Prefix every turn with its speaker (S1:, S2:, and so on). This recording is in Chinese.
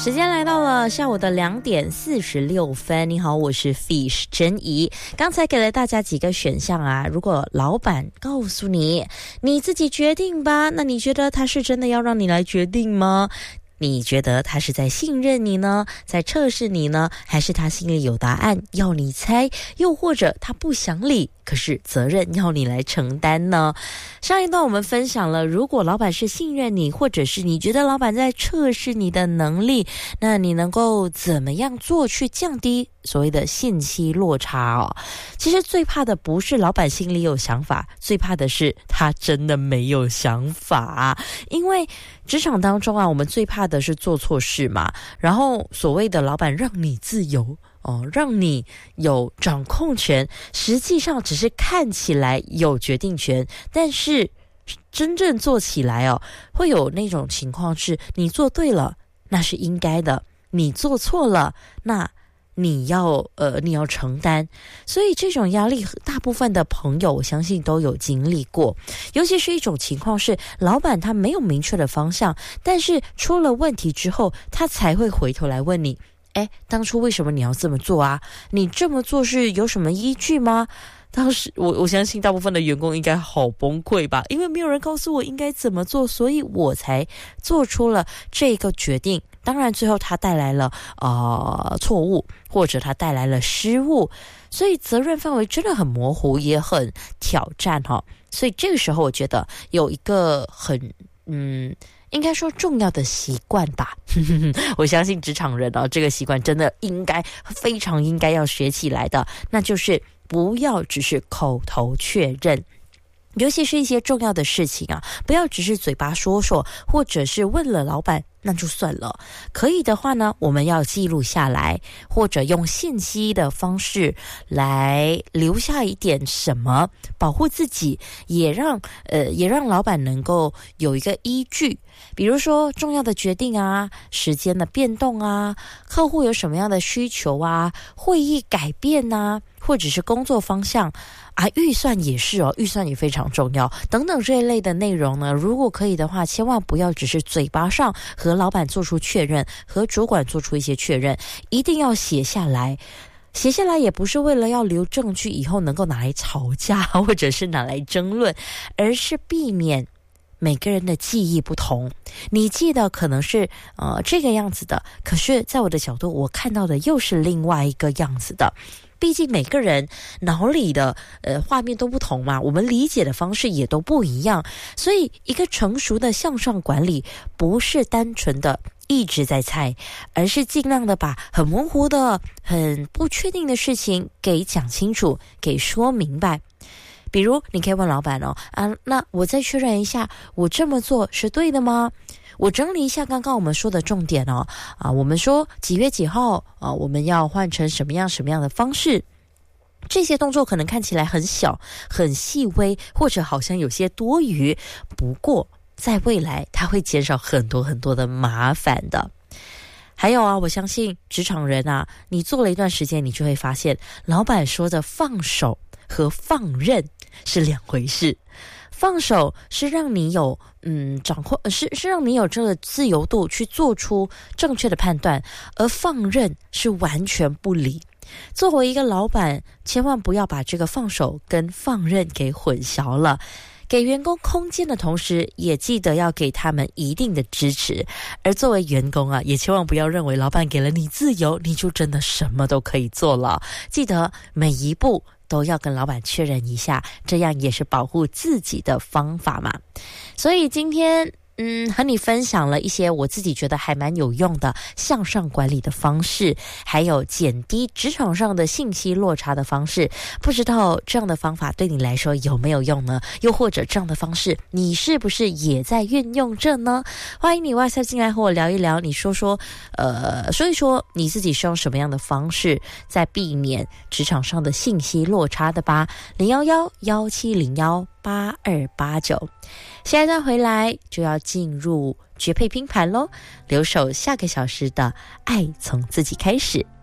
S1: 时间来到了下午的2点46分。你好，我是 Fish 珍怡。刚才给了大家几个选项啊，如果老板告诉你你自己决定吧，那你觉得他是真的要让你来决定吗？你觉得他是在信任你呢，在测试你呢，还是他心里有答案要你猜，又或者他不想理，可是责任要你来承担呢？上一段我们分享了，如果老板是信任你，或者是你觉得老板在测试你的能力，那你能够怎么样做去降低所谓的信息落差哦？其实最怕的不是老板心里有想法，最怕的是他真的没有想法。因为职场当中啊，我们最怕的是做错事嘛，然后所谓的老板让你自由让你有掌控权，实际上只是看起来有决定权，但是真正做起来会有那种情况是你做对了，那是应该的，你做错了，那你要承担。所以这种压力大部分的朋友我相信都有经历过，尤其是一种情况是老板他没有明确的方向，但是出了问题之后他才会回头来问你，当初为什么你要这么做啊？你这么做是有什么依据吗？当时我相信大部分的员工应该好崩溃吧，因为没有人告诉我应该怎么做，所以我才做出了这个决定。当然最后他带来了错误，或者他带来了失误，所以责任范围真的很模糊，也很挑战所以这个时候我觉得有一个很应该说重要的习惯吧我相信职场人这个习惯真的非常应该要学起来的，那就是不要只是口头确认，尤其是一些重要的事情啊，不要只是嘴巴说说，或者是问了老板那就算了。可以的话呢，我们要记录下来，或者用信息的方式来留下一点什么，保护自己，也让老板能够有一个依据。比如说重要的决定啊，时间的变动啊，客户有什么样的需求啊，会议改变啊，或者是工作方向啊，预算也是预算也非常重要等等这一类的内容呢，如果可以的话，千万不要只是嘴巴上和老板做出确认，和主管做出一些确认，一定要写下来。写下来也不是为了要留证据以后能够拿来吵架，或者是拿来争论，而是避免每个人的记忆不同，你记得可能是这个样子的，可是在我的角度我看到的又是另外一个样子的。毕竟每个人脑里的画面都不同嘛，我们理解的方式也都不一样，所以一个成熟的向上管理不是单纯的一直在猜，而是尽量的把很模糊的很不确定的事情给讲清楚，给说明白。比如你可以问老板那我再确认一下，我这么做是对的吗？我整理一下刚刚我们说的重点我们说几月几号我们要换成什么样的方式，这些动作可能看起来很小很细微，或者好像有些多余，不过在未来它会减少很多很多的麻烦的。还有我相信职场人你做了一段时间，你就会发现老板说的放手和放任是两回事。放手是让你有掌控，是让你有这个自由度去做出正确的判断，而放任是完全不理。作为一个老板，千万不要把这个放手跟放任给混淆了。给员工空间的同时，也记得要给他们一定的支持。而作为员工也千万不要认为老板给了你自由，你就真的什么都可以做了。记得每一步都要跟老板确认一下，这样也是保护自己的方法嘛。所以今天和你分享了一些我自己觉得还蛮有用的向上管理的方式，还有减低职场上的信息落差的方式。不知道这样的方法对你来说有没有用呢？又或者这样的方式你是不是也在运用着呢？欢迎你 WhatsApp 进来和我聊一聊，你说一说你自己是用什么样的方式在避免职场上的信息落差的吧。011-1701-8289。下一段回来就要进入绝配拼盘咯，留守下个小时的爱从自己开始。